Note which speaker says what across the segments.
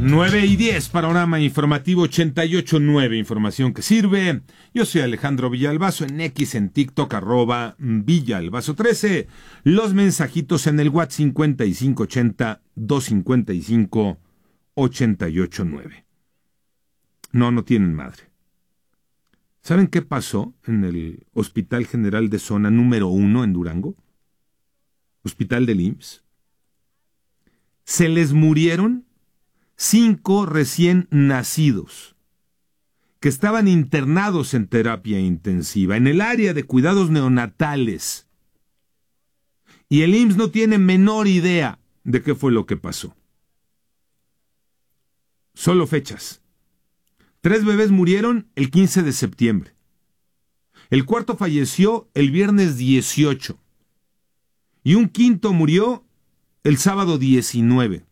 Speaker 1: 9:10, panorama informativo 88.9, información que sirve. Yo soy Alejandro Villalbazo, en X, en TikTok, @Villalbazo13. Los mensajitos en el WhatsApp 5580-255-889. No tienen madre. ¿Saben qué pasó en el Hospital General de Zona número 1 en Durango? Hospital del IMSS. Se les murieron 5 recién nacidos que estaban internados en terapia intensiva, en el área de cuidados neonatales. Y el IMSS no tiene menor idea de qué fue lo que pasó. Solo fechas. 3 bebés murieron el 15 de septiembre. El cuarto falleció el viernes 18. Y un quinto murió el sábado 19.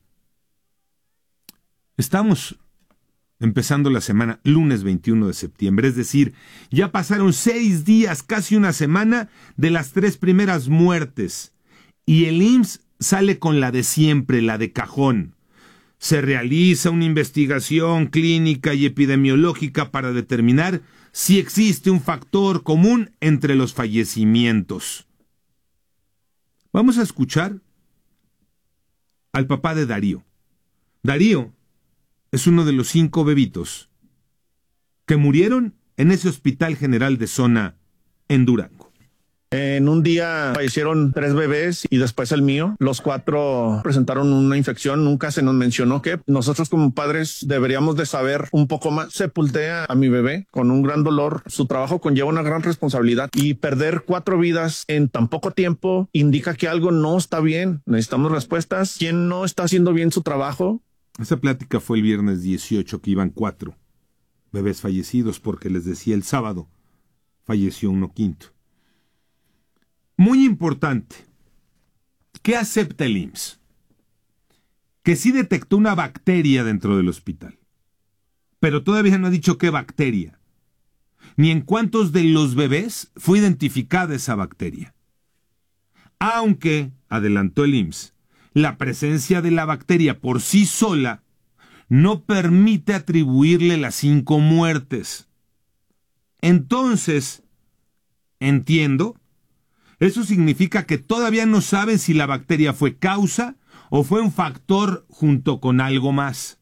Speaker 1: Estamos empezando la semana, lunes 21 de septiembre, es decir, ya pasaron 6 días, casi una semana, de las 3 primeras muertes. Y el IMSS sale con la de siempre, la de cajón. Se realiza una investigación clínica y epidemiológica para determinar si existe un factor común entre los fallecimientos. Vamos a escuchar al papá de Darío. Darío es uno de los 5 bebitos que murieron en ese Hospital General de Zona en Durango.
Speaker 2: En un día fallecieron 3 bebés y después el mío. Los 4 presentaron una infección. Nunca se nos mencionó que nosotros como padres deberíamos de saber un poco más. Sepulté a mi bebé con un gran dolor. Su trabajo conlleva una gran responsabilidad y perder 4 vidas en tan poco tiempo indica que algo no está bien. Necesitamos respuestas. ¿Quién no está haciendo bien su trabajo?
Speaker 1: Esa plática fue el viernes 18, que iban 4 bebés fallecidos, porque les decía el sábado falleció uno quinto. Muy importante, ¿qué acepta el IMSS? Que sí detectó una bacteria dentro del hospital, pero todavía no ha dicho qué bacteria, ni en cuántos de los bebés fue identificada esa bacteria. Aunque, adelantó el IMSS, la presencia de la bacteria por sí sola no permite atribuirle las 5 muertes. Entonces, entiendo, eso significa que todavía no saben si la bacteria fue causa o fue un factor junto con algo más.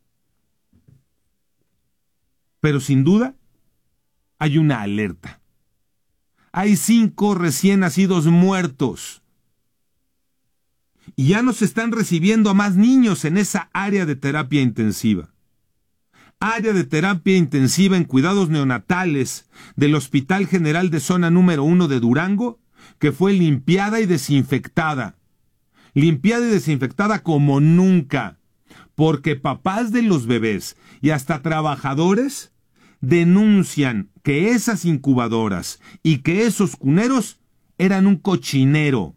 Speaker 1: Pero sin duda, hay una alerta. Hay 5 recién nacidos muertos. Y ya no se están recibiendo a más niños en esa área de terapia intensiva. Área de terapia intensiva en cuidados neonatales del Hospital General de Zona número 1 de Durango, que fue limpiada y desinfectada. Limpiada y desinfectada como nunca, porque papás de los bebés y hasta trabajadores denuncian que esas incubadoras y que esos cuneros eran un cochinero.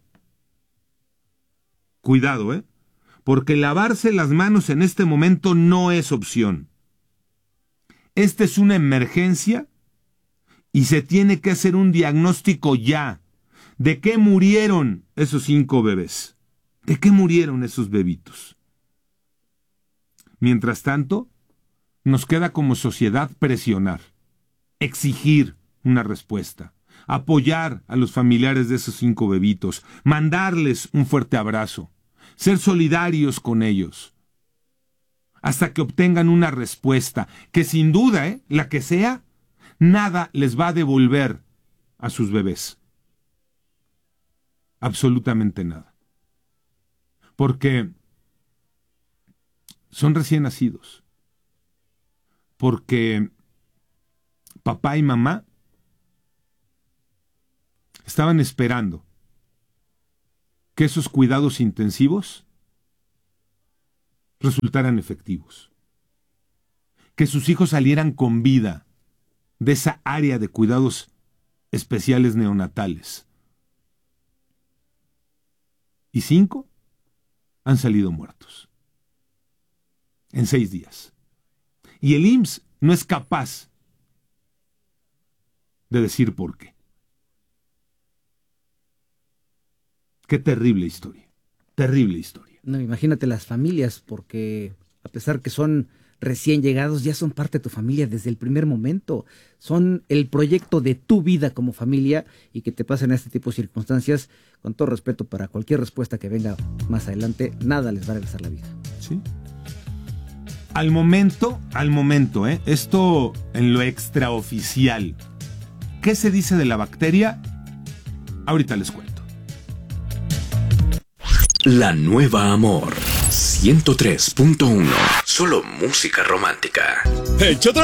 Speaker 1: Cuidado, porque lavarse las manos en este momento no es opción. Esta es una emergencia y se tiene que hacer un diagnóstico ya. ¿De qué murieron esos 5 bebés? ¿De qué murieron esos bebitos? Mientras tanto, nos queda como sociedad presionar, exigir una respuesta, apoyar a los familiares de esos 5 bebitos, mandarles un fuerte abrazo, ser solidarios con ellos, hasta que obtengan una respuesta que sin duda, la que sea, nada les va a devolver a sus bebés. Absolutamente nada. Porque son recién nacidos. Porque papá y mamá estaban esperando que esos cuidados intensivos resultaran efectivos. Que sus hijos salieran con vida de esa área de cuidados especiales neonatales. Y 5 han salido muertos. En 6 días. Y el IMSS no es capaz de decir por qué. Qué terrible historia. Terrible historia.
Speaker 3: No, imagínate las familias, porque a pesar que son recién llegados, ya son parte de tu familia desde el primer momento. Son el proyecto de tu vida como familia, y que te pasen este tipo de circunstancias, con todo respeto para cualquier respuesta que venga más adelante, nada les va a regresar la vida.
Speaker 1: Sí. Al momento, esto en lo extraoficial, ¿qué se dice de la bacteria? Ahorita les cuento.
Speaker 4: La Nueva Amor 103.1. Solo música romántica.
Speaker 5: ¡Échate